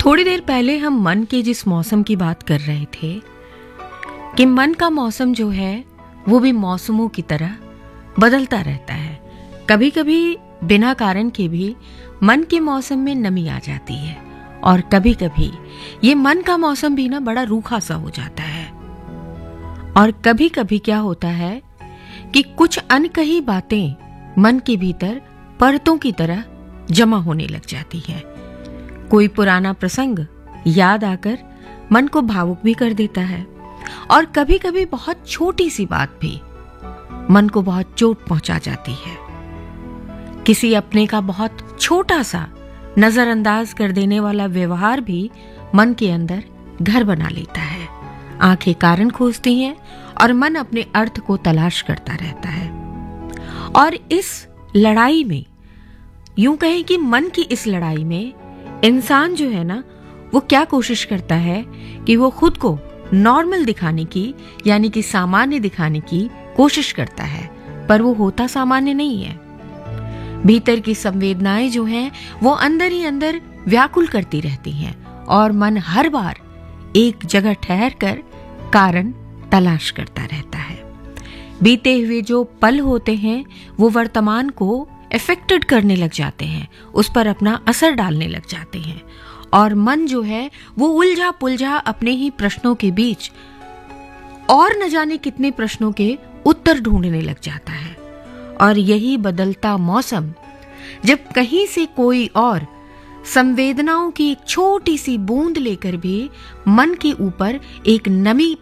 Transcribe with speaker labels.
Speaker 1: थोड़ी देर पहले हम मन के जिस मौसम की बात कर रहे थे कि मन का मौसम जो है वो भी मौसमों की तरह बदलता रहता है। कभी कभी बिना कारण के भी मन के मौसम में नमी आ जाती है और कभी कभी ये मन का मौसम भी ना बड़ा रूखा सा हो जाता है। और कभी कभी क्या होता है कि कुछ अनकही बातें मन के भीतर परतों की तरह जमा होने लग जाती हैं। कोई पुराना प्रसंग याद आकर मन को भावुक भी कर देता है और कभी कभी बहुत छोटी सी बात भी मन को बहुत चोट पहुंचा जाती है। किसी अपने का बहुत छोटा सा नजरअंदाज कर देने वाला व्यवहार भी मन के अंदर घर बना लेता है। आंखें कारण खोजती हैं और मन अपने अर्थ को तलाश करता रहता है। और इस लड़ाई में, यूं कहें कि मन की इस लड़ाई में इंसान जो है ना, वो क्या कोशिश करता है कि वो खुद को नॉर्मल दिखाने की, यानी कि सामान्य दिखाने की कोशिश करता है, पर वो होता सामान्य नहीं है। भीतर की संवेदनाएं जो हैं वो अंदर ही अंदर व्याकुल करती रहती हैं और मन हर बार एक जगह ठहर कर कारण तलाश करता रहता है। बीते हुए जो पल होते हैं वो वर्तमान को अफेक्टेड करने लग जाते हैं, उस पर अपना असर डालने लग जाते हैं और मन जो है वो उलझा पुलझा अपने ही प्रश्नों के बीच और न जाने कितने प्रश्नों के उत्तर ढूंढने लग जाता है। और यही बदलता मौसम जब कहीं से कोई और संवेदनाओं की एक छोटी सी बूंद लेकर भी मन के ऊपर एक नमी